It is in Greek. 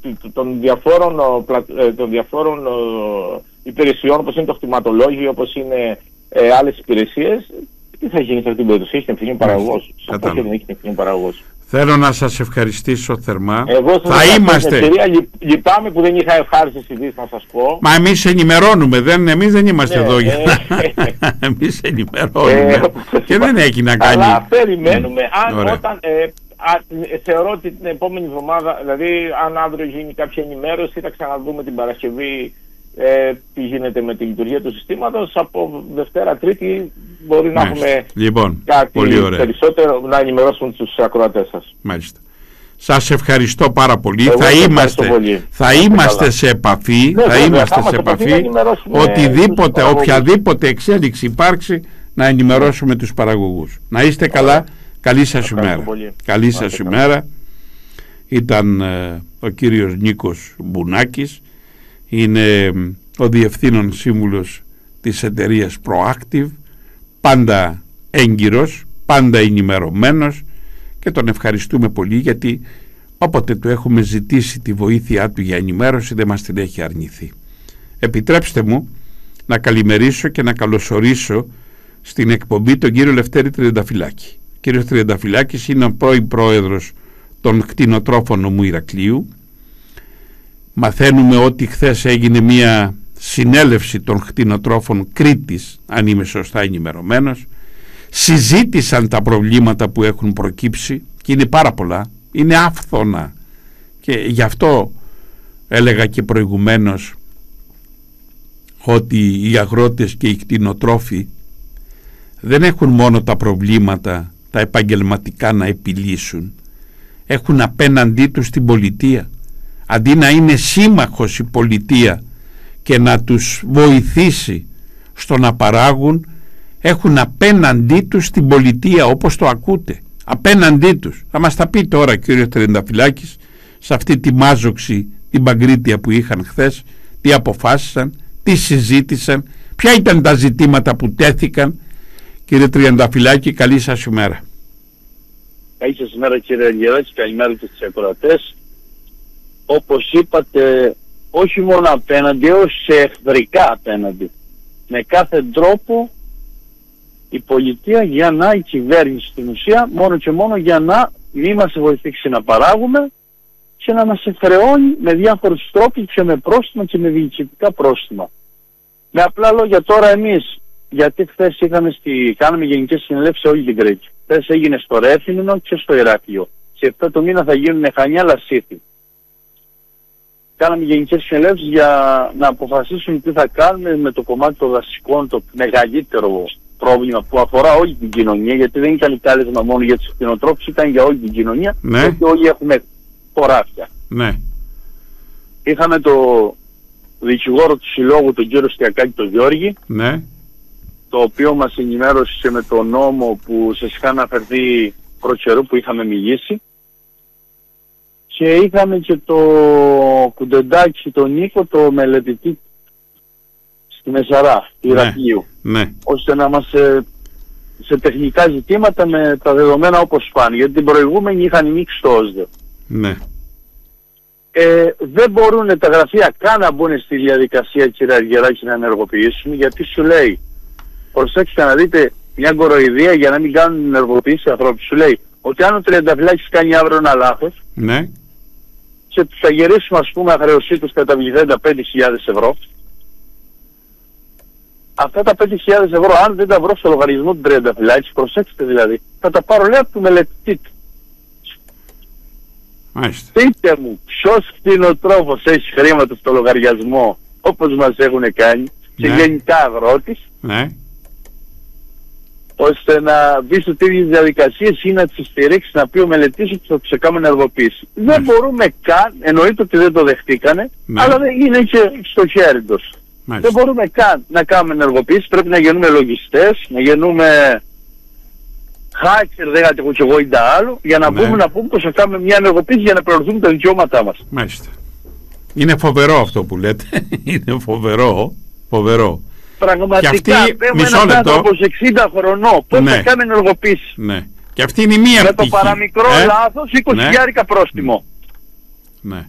των διαφόρων υπηρεσιών, όπως είναι το κτηματολόγιο, όπως είναι άλλες υπηρεσίες, τι θα γίνει σε αυτή την περίπτωση? Έχει την ευθύνη ο παραγωγός. Σαφώς και δεν έχει την ευθύνη ο παραγωγός. Θέλω να σας ευχαριστήσω θερμά. Εγώ λυπάμαι που δεν είχα ευχάριστες ειδήσεις να σας πω. Μα εμείς ενημερώνουμε, εμείς δεν είμαστε εδώ για εμείς ενημερώνουμε και δεν έχει να κάνει. Αλλά περιμένουμε θεωρώ ότι την επόμενη εβδομάδα, δηλαδή αν αύριο γίνει κάποια ενημέρωση, θα ξαναδούμε την Παρασκευή τι γίνεται με τη λειτουργία του συστήματος. Από Δευτέρα Τρίτη μπορεί να έχουμε κάτι περισσότερο να ενημερώσουμε τους ακροατές σας. Μάλιστα. Σας ευχαριστώ πάρα πολύ. Θα είμαστε σε επαφή. Οποιαδήποτε εξέλιξη υπάρξει, να ενημερώσουμε τους παραγωγούς. Να είστε καλά. Καλή σας ημέρα. Καλή σας ημέρα. Ήταν ο κύριος Νίκος Μπουνάκης. Είναι ο Διευθύνων Σύμβουλος της εταιρείας Proactive, πάντα έγκυρος, πάντα ενημερωμένος, και τον ευχαριστούμε πολύ, γιατί όποτε του έχουμε ζητήσει τη βοήθειά του για ενημέρωση δεν μας την έχει αρνηθεί. Επιτρέψτε μου να καλημερίσω και να καλωσορίσω στην εκπομπή τον κύριο Λευτέρη Τριανταφυλάκη. Ο κύριος Τριανταφυλάκης είναι ο πρώην πρόεδρος των κτηνοτρόφων νομού Ηρακλείου. Μαθαίνουμε ότι χθες έγινε μια συνέλευση των κτηνοτρόφων Κρήτης, αν είμαι σωστά ενημερωμένος. Συζήτησαν τα προβλήματα που έχουν προκύψει και είναι πάρα πολλά, είναι άφθονα, και γι' αυτό έλεγα και προηγουμένως ότι οι αγρότες και οι κτηνοτρόφοι δεν έχουν μόνο τα προβλήματα τα επαγγελματικά να επιλύσουν, έχουν απέναντί τους την πολιτεία. Αντί να είναι σύμμαχος η πολιτεία και να τους βοηθήσει στο να παράγουν, έχουν απέναντί τους την πολιτεία, όπως το ακούτε, απέναντί τους. Θα μας τα πει τώρα κύριος Τριανταφυλάκης, σε αυτή τη μάζοξη, την παγκρίτια που είχαν χθες, τι αποφάσισαν, τι συζήτησαν, ποια ήταν τα ζητήματα που τέθηκαν. Κύριε Τριανταφυλάκη, καλή σας ημέρα. Καλή σας ημέρα κύριε Αγγελάκη, καλημέρα και στις ακροατές. Όπως είπατε, όχι μόνο απέναντι, έως σε εχθρικά απέναντι. Με κάθε τρόπο η πολιτεία, η κυβέρνηση στην ουσία, μόνο και μόνο για να μην μας βοηθήσει να παράγουμε και να μας εφρεώνει με διάφορους τρόπους και με πρόστιμα και με διοικητικά πρόστιμα. Με απλά λόγια τώρα εμείς, γιατί χθες κάναμε γενικές συνελεύσεις σε όλη την Κρήτη. Χθες έγινε στο Ρέθυμνο και στο Ηράκλειο. Σε 7 το μήνα θα γίνουν Χανιά, Λασίθι. Κάναμε γενικές συνελεύσεις για να αποφασίσουμε τι θα κάνουμε με το κομμάτι των δασικών, το μεγαλύτερο πρόβλημα που αφορά όλη την κοινωνία, γιατί δεν ήταν κάλεσμα μόνο για τους κτηνοτρόφους, ήταν για όλη την κοινωνία, γιατί όλοι έχουμε χωράφια. Ναι. Είχαμε το δικηγόρο του Συλλόγου, τον κύριο Στιακάκη, τον Γιώργη, το οποίο μας ενημέρωσε με το νόμο που σας είχα αναφερθεί προκαιρού που είχαμε μιλήσει. Και είχαμε και το Κουντεντάκη, τον Νίκο, το μελετητή στη Μεσαρά, του Ηρακλείου. Ώστε να μας σε τεχνικά ζητήματα με τα δεδομένα όπως πάνε. Γιατί την προηγούμενη είχαν ανοίξει το ΩΣΔΕ. Δεν μπορούν τα γραφεία καν να μπουν στη διαδικασία, κύριε Αργυράκη, να ενεργοποιήσουν, γιατί σου λέει, προσέξτε να δείτε μια κοροϊδία για να μην κάνουν ενεργοποίηση ανθρώπου. Σου λέει ότι αν ο Τριανταφυλάκης κάνει αύριο ένα λάθος, και τους θα γυρίσουμε, ας πούμε, αχρεωσή τους κατά 5.000 ευρώ. Αυτά τα 5.000 ευρώ, αν δεν τα βρω στο λογαριασμό του Τριανταφυλάκη, προσέξτε δηλαδή, θα τα πάρω, λέει, από του μελετητή του. Πείτε μου, ποιος κτηνοτρόφος έχει χρήματα στο λογαριασμό, όπως μας έχουν κάνει, και γενικά αγρότης, ώστε να μπει σε τέτοιες διαδικασίες ή να τις στηρίξει, να πει ο μελετής ότι θα τους έκαμε ενεργοποίηση. Δεν μπορούμε καν, εννοείται ότι δεν το δεχτήκανε, αλλά δεν είναι και στο χέρι τους. Δεν μπορούμε καν να κάνουμε ενεργοποίηση, πρέπει να γεννούμε λογιστές, να γεννούμε hacker, δεν κατέχω κι εγώ ή τα άλλο, για να πούμε πως θα κάνουμε μια ενεργοποίηση για να προωθούμε τα δικαιώματά μας. Μάλιστα. Είναι φοβερό αυτό που λέτε, είναι φοβερό. Πραγματικά, παίρνουμε έναν άνθρωπο 60 χρονών, πώς θα κάνουμε ενεργοποίηση. Και αυτή είναι η μία πτυχή. Με το παραμικρό λάθος, 20.000 πρόστιμο.